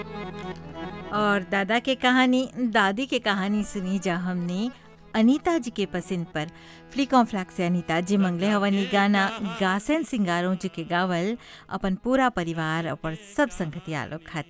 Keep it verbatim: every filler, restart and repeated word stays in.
और दादा के कहानी दादी के कहानी सुनी जा हमने अनीता जी के पसंद पर फ्लिकॉन फ्लैक से अनीता जी मंगले हवन ई गाना गासन सिंगारों जी के गावल अपन पूरा परिवार और सब संगतिया लोग खातिर।